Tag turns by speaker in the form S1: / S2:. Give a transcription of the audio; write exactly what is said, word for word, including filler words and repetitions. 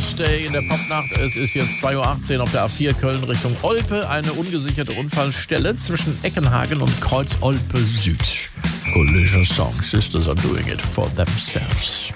S1: Thursday in der Popnacht. Es ist jetzt zwei Uhr achtzehn auf der A vier Köln Richtung Olpe. Eine ungesicherte Unfallstelle zwischen Eckenhagen und Kreuz Olpe Süd. Collision Song. Sisters are doing it for themselves.